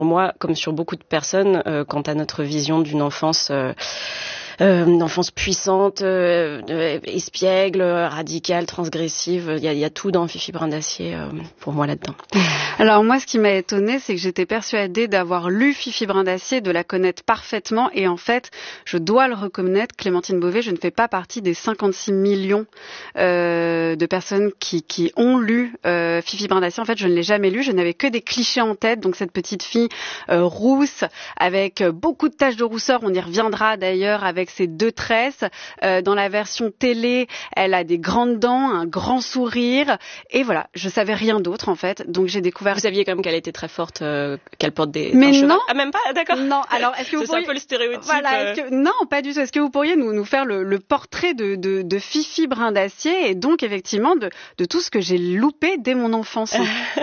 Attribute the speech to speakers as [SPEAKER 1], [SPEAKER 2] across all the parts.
[SPEAKER 1] moi, comme sur beaucoup de personnes, quant à notre vision d'une enfance... une enfance puissante, espiègle, radicale, transgressive. Il y a tout dans Fifi Brin d'Acier pour moi là-dedans.
[SPEAKER 2] Alors moi, ce qui m'a étonnée, c'est que j'étais persuadée d'avoir lu Fifi Brin d'Acier, de la connaître parfaitement. Et en fait, je dois le reconnaître, Clémentine Beauvais, je ne fais pas partie des 56 millions de personnes qui ont lu Fifi Brin d'Acier. En fait, je ne l'ai jamais lu. Je n'avais que des clichés en tête. Donc cette petite fille rousse, avec beaucoup de taches de rousseur. On y reviendra d'ailleurs avec ses 2 tresses. Dans la version télé, elle a des grandes dents, un grand sourire. Et voilà, je savais rien d'autre en fait. Donc j'ai découvert...
[SPEAKER 1] Vous saviez quand même qu'elle était très forte, qu'elle porte des...
[SPEAKER 2] Mais non.
[SPEAKER 1] Ah, même pas, d'accord.
[SPEAKER 2] Non, alors est-ce que vous pourriez...
[SPEAKER 1] C'est un peu le stéréotype.
[SPEAKER 2] Voilà, non, pas du tout. Est-ce que vous pourriez nous faire le portrait de Fifi Brin d'Acier et donc effectivement de tout ce que j'ai loupé dès mon enfance?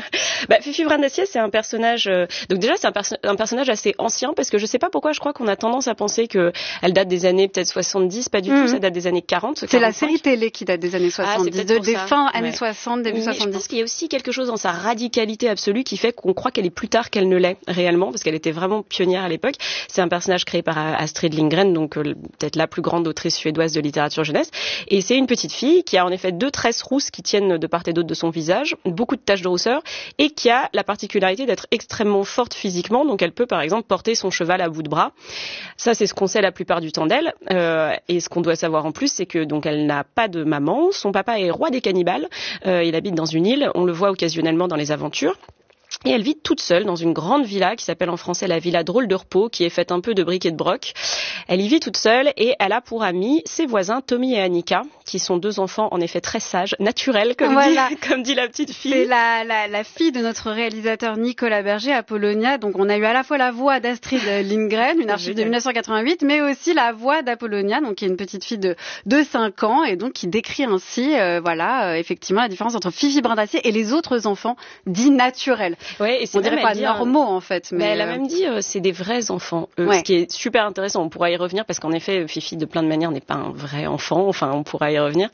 [SPEAKER 1] Fifi Brin d'Acier, c'est un personnage... donc déjà, c'est un personnage assez ancien parce que je sais pas pourquoi, je crois qu'on a tendance à penser que elle date des années peut-être 70, pas du tout, ça date des années 40.
[SPEAKER 2] C'est la série télé qui date des années 70, des fins années 60, début 70.
[SPEAKER 1] Je pense qu'il y a aussi quelque chose dans sa radicalité absolue qui fait qu'on croit qu'elle est plus tard qu'elle ne l'est réellement, parce qu'elle était vraiment pionnière à l'époque. C'est un personnage créé par Astrid Lindgren, donc peut-être la plus grande autrice suédoise de littérature jeunesse. Et c'est une petite fille qui a en effet 2 tresses rousses qui tiennent de part et d'autre de son visage, beaucoup de taches de rousseur, et qui a la particularité d'être extrêmement forte physiquement. Donc elle peut par exemple porter son cheval à bout de bras. Ça, c'est ce qu'on sait la plupart du temps d'elle. Et ce qu'on doit savoir en plus, c'est que donc elle n'a pas de maman. Son papa est roi des cannibales. Il habite dans une île. On le voit occasionnellement dans les aventures. Et elle vit toute seule dans une grande villa qui s'appelle en français la villa Drôle de Repos, qui est faite un peu de briques et de broc. Elle y vit toute seule et elle a pour amis ses voisins Tommy et Annika, qui sont 2 enfants en effet très sages, naturels, comme dit la petite fille.
[SPEAKER 2] C'est la fille de notre réalisateur Nicolas Berger, Apollonia. Donc on a eu à la fois la voix d'Astrid Lindgren, une archive de 1988, mais aussi la voix d'Apollonia, donc qui est une petite fille de 5 ans et donc qui décrit ainsi, effectivement la différence entre Fifi Brin d'Acier et les autres enfants dits naturels.
[SPEAKER 1] Ouais, et c'est
[SPEAKER 2] on dirait pas normaux en fait.
[SPEAKER 1] Mais elle a même dit c'est des vrais enfants, ce qui est super intéressant. On pourra y revenir parce qu'en effet Fifi de plein de manières n'est pas un vrai enfant. Enfin, on pourra y revenir.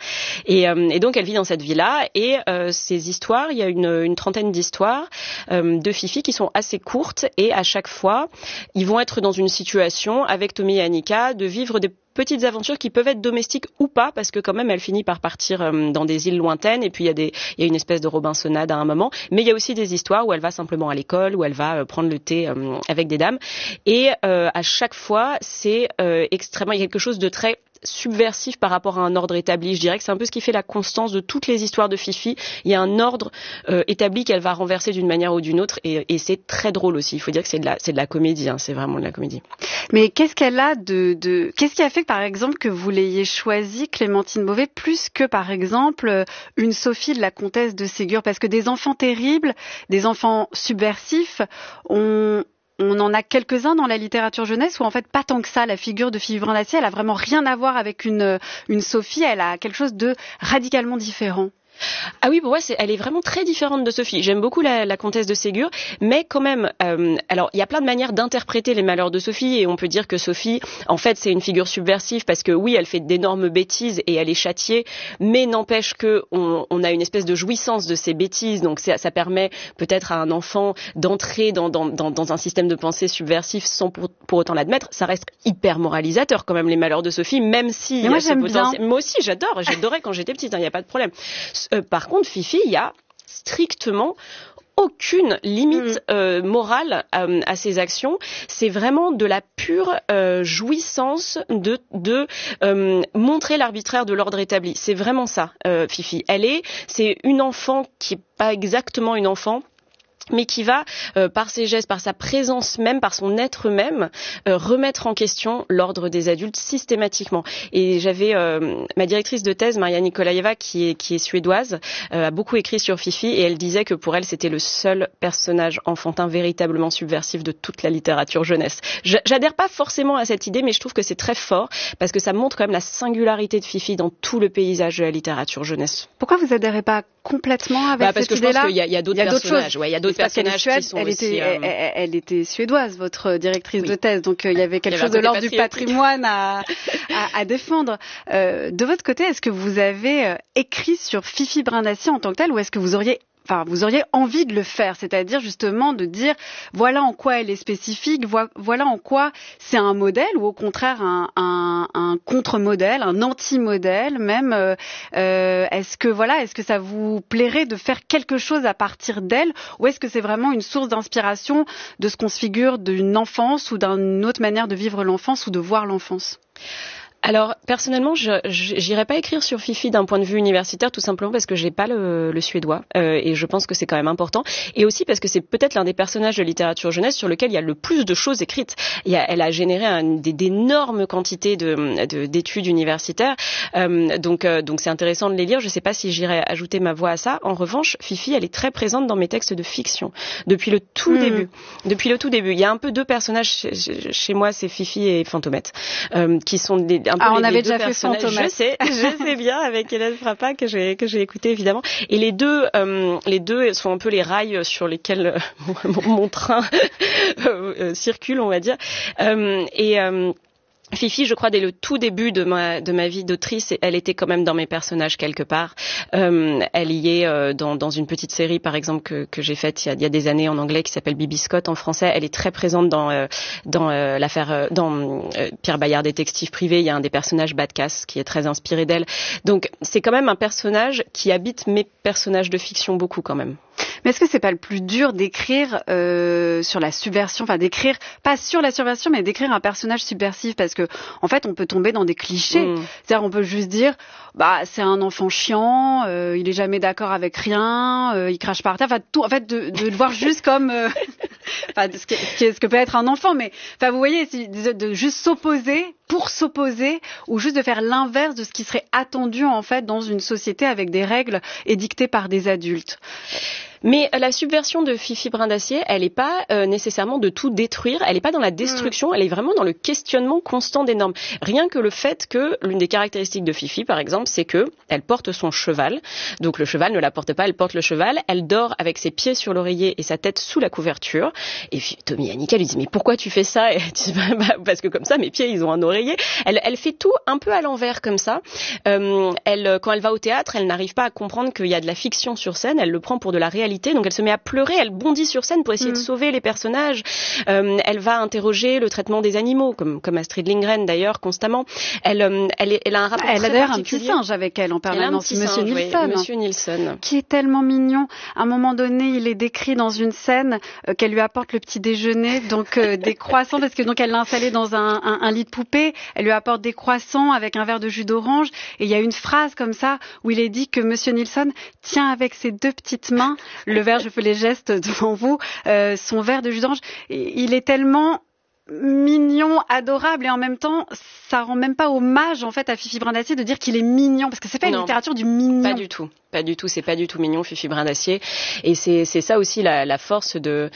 [SPEAKER 1] Et donc elle vit dans cette villa et ces histoires, il y a une trentaine d'histoires de Fifi qui sont assez courtes et à chaque fois ils vont être dans une situation avec Tommy et Annika de vivre des petites aventures qui peuvent être domestiques ou pas, parce que quand même elle finit par partir dans des îles lointaines et puis il y a une espèce de Robinsonade à un moment, mais il y a aussi des histoires où elle va simplement à l'école, où elle va prendre le thé avec des dames et à chaque fois c'est extrêmement, il y a quelque chose de très subversif par rapport à un ordre établi. Je dirais que c'est un peu ce qui fait la constance de toutes les histoires de Fifi. Il y a un ordre établi qu'elle va renverser d'une manière ou d'une autre et c'est très drôle aussi. Il faut dire que c'est de la comédie, c'est vraiment de la comédie.
[SPEAKER 2] Mais qu'est-ce qu'elle a qu'est-ce qui a fait par exemple que vous l'ayez choisie, Clémentine Beauvais, plus que par exemple une Sophie de la comtesse de Ségur? Parce que des enfants terribles, des enfants subversifs, on en a quelques-uns dans la littérature jeunesse où en fait pas tant que ça. La figure de Fifi Brin d'Acier, elle a vraiment rien à voir avec une Sophie, elle a quelque chose de radicalement différent.
[SPEAKER 1] Ah oui, pour moi, elle est vraiment très différente de Sophie. J'aime beaucoup la comtesse de Ségur, mais quand même, alors il y a plein de manières d'interpréter les malheurs de Sophie, et on peut dire que Sophie, en fait, c'est une figure subversive parce que oui, elle fait d'énormes bêtises et elle est châtiée, mais n'empêche que on a une espèce de jouissance de ces bêtises, donc ça permet peut-être à un enfant d'entrer dans un système de pensée subversif sans pour autant l'admettre. Ça reste hyper moralisateur quand même, les malheurs de Sophie, même si
[SPEAKER 2] moi j'aime bien.
[SPEAKER 1] Moi aussi, j'adorais quand j'étais petite, il n'y a pas de problème. Par contre, Fifi, il y a strictement aucune limite morale à ses actions. C'est vraiment de la pure jouissance de montrer l'arbitraire de l'ordre établi. C'est vraiment ça, Fifi. C'est une enfant qui est pas exactement une enfant, mais qui va, par ses gestes, par sa présence même, par son être même, remettre en question l'ordre des adultes systématiquement. Et j'avais ma directrice de thèse, Maria Nikolaeva, qui est suédoise, a beaucoup écrit sur Fifi, et elle disait que pour elle, c'était le seul personnage enfantin véritablement subversif de toute la littérature jeunesse. J'adhère pas forcément à cette idée, mais je trouve que c'est très fort, parce que ça montre quand même la singularité de Fifi dans tout le paysage de la littérature jeunesse.
[SPEAKER 2] Pourquoi vous adhérez pas complètement avec cette idée-là?
[SPEAKER 1] Parce que je pense qu'il y a d'autres personnages. Ouais, il y a d'autres personnages qui sont aussi...
[SPEAKER 2] Elle était suédoise, votre directrice de thèse, donc il y avait quelque chose de l'ordre du patrimoine à défendre. De votre côté, est-ce que vous avez écrit sur Fifi Brin d'Acier en tant que telle, ou est-ce que vous auriez vous auriez envie de le faire, c'est-à-dire justement de dire voilà en quoi elle est spécifique, voilà en quoi c'est un modèle ou au contraire un contre-modèle, un anti-modèle même. Est-ce que ça vous plairait de faire quelque chose à partir d'elle, ou est-ce que c'est vraiment une source d'inspiration de ce qu'on se figure d'une enfance ou d'une autre manière de vivre l'enfance ou de voir l'enfance?
[SPEAKER 1] Alors personnellement, j'irais pas écrire sur Fifi d'un point de vue universitaire, tout simplement parce que j'ai pas le suédois et je pense que c'est quand même important, et aussi parce que c'est peut-être l'un des personnages de littérature jeunesse sur lequel il y a le plus de choses écrites. Elle a généré d'énormes quantités d'études universitaires, donc c'est intéressant de les lire. Je sais pas si j'irais ajouter ma voix à ça. En revanche, Fifi, elle est très présente dans mes textes de fiction depuis le tout début. Depuis le tout début, il y a un peu deux personnages chez moi, c'est Fifi et Fantomette, qui sont
[SPEAKER 2] on avait déjà fait Fantomette.
[SPEAKER 1] Je sais bien, avec Hélène Frappa que j'ai écouté évidemment. Et les deux sont un peu les rails sur lesquels mon train circule, on va dire. Fifi, je crois, dès le tout début de ma vie d'autrice, elle était quand même dans mes personnages quelque part. Elle y est dans une petite série, par exemple, que j'ai faite il y a des années en anglais, qui s'appelle Bibi Scott en français. Elle est très présente dans l'affaire, dans Pierre Bayard Détective Privé. Il y a un des personnages, Badcass, qui est très inspiré d'elle. Donc, c'est quand même un personnage qui habite mes personnages de fiction beaucoup quand même.
[SPEAKER 2] Mais est-ce que c'est pas le plus dur d'écrire sur la subversion, d'écrire pas sur la subversion, mais d'écrire un personnage subversif, parce que en fait on peut tomber dans des clichés. C'est-à-dire on peut juste dire c'est un enfant chiant, il est jamais d'accord avec rien, il crache par terre, tout, en fait de le voir juste comme ce que peut être un enfant, mais vous voyez, de juste s'opposer pour s'opposer, ou juste de faire l'inverse de ce qui serait attendu en fait dans une société avec des règles édictées par des adultes.
[SPEAKER 1] Mais la subversion de Fifi Brin d'Acier, elle n'est pas nécessairement de tout détruire, elle n'est pas dans la destruction, elle est vraiment dans le questionnement constant des normes. Rien que le fait que l'une des caractéristiques de Fifi, par exemple, c'est que elle porte son cheval. Donc le cheval ne la porte pas, elle porte le cheval. Elle dort avec ses pieds sur l'oreiller et sa tête sous la couverture. Et Tommy Annika lui dit mais pourquoi tu fais ça? Et elle dit parce que comme ça mes pieds ils ont un oreiller. Elle fait tout un peu à l'envers comme ça. Quand elle va au théâtre, elle n'arrive pas à comprendre qu'il y a de la fiction sur scène. Elle le prend pour de la réalité. Donc elle se met à pleurer, elle bondit sur scène pour essayer de sauver les personnages. Elle va interroger le traitement des animaux, comme Astrid Lindgren d'ailleurs, constamment. Elle a un rapport très particulier. Elle a d'ailleurs un petit singe avec elle en permanence, Monsieur Nilsson,
[SPEAKER 2] qui est tellement mignon. À un moment donné, il est décrit dans une scène qu'elle lui apporte le petit déjeuner, donc des croissants, parce que donc elle l'a installé dans un lit de poupée. Elle lui apporte des croissants avec un verre de jus d'orange. Et il y a une phrase comme ça où il est dit que Monsieur Nilsson tient avec ses deux petites mains le verre, je fais les gestes devant vous, son verre de jus d'orange. Il est tellement mignon, adorable, et en même temps, ça rend même pas hommage en fait à Fifi Brin d'Acier de dire qu'il est mignon, parce que c'est pas une littérature du mignon.
[SPEAKER 1] Pas du tout, c'est pas du tout mignon, Fifi Brin d'Acier. Et c'est ça aussi la force de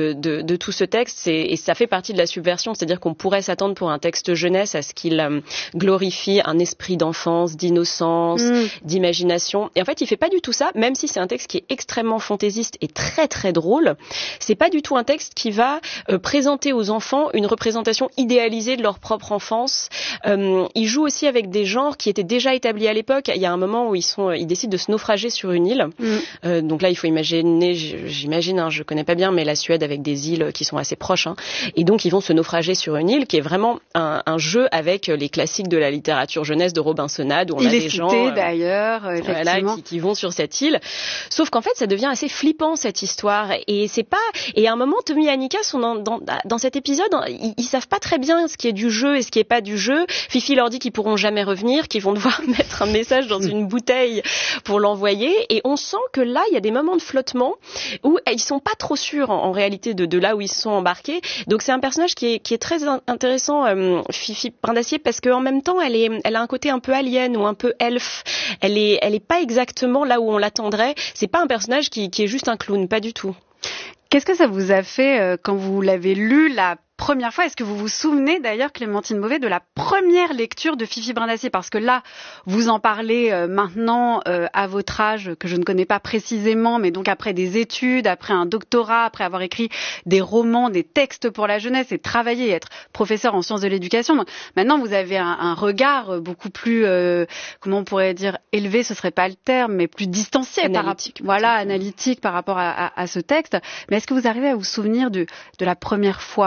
[SPEAKER 1] tout ce texte, et ça fait partie de la subversion, c'est-à-dire qu'on pourrait s'attendre pour un texte jeunesse à ce qu'il glorifie un esprit d'enfance, d'innocence, d'imagination. Et en fait, il fait pas du tout ça, même si c'est un texte qui est extrêmement fantaisiste et très très drôle. C'est pas du tout un texte qui va présenter aux enfants une représentation idéalisée de leur propre enfance. Il joue aussi avec des genres qui étaient déjà établis à l'époque. Il y a un moment où ils décident de se naufrager sur une île. Donc là, il faut imaginer, j'imagine, je connais pas bien, mais la Suède avec des îles qui sont assez proches. Et donc, ils vont se naufrager sur une île qui est vraiment un jeu avec les classiques de la littérature jeunesse de Robinsonade, où on a des gens
[SPEAKER 2] d'ailleurs, effectivement,
[SPEAKER 1] qui vont sur cette île. Sauf qu'en fait, ça devient assez flippant cette histoire. Et à un moment, Tommy et Annika sont dans cet épisode. Ils savent pas très bien ce qui est du jeu et ce qui est pas du jeu. Fifi leur dit qu'ils pourront jamais revenir, qu'ils vont devoir mettre un message dans une bouteille pour l'envoyer, et on sent que là il y a des moments de flottement où ils sont pas trop sûrs en réalité de là où ils se sont embarqués. Donc c'est un personnage qui est très intéressant, Fifi Brin d'Acier, parce qu'en même temps elle a un côté un peu alien ou un peu elfe. Elle est pas exactement là où on l'attendrait. C'est pas un personnage qui est juste un clown, pas du tout.
[SPEAKER 2] Qu'est-ce que ça vous a fait quand vous l'avez lu la première fois. Est-ce que vous vous souvenez d'ailleurs, Clémentine Beauvais, de la première lecture de Fifi Brindacier? Parce que là, vous en parlez maintenant à votre âge, que je ne connais pas précisément, mais donc après des études, après un doctorat, après avoir écrit des romans, des textes pour la jeunesse et travailler et être professeur en sciences de l'éducation. Donc, maintenant, vous avez un regard beaucoup plus, comment on pourrait dire, élevé, ce serait pas le terme, mais plus distancié,
[SPEAKER 1] analytique.
[SPEAKER 2] Analytique par rapport à ce texte. Mais est-ce que vous arrivez à vous souvenir de la première fois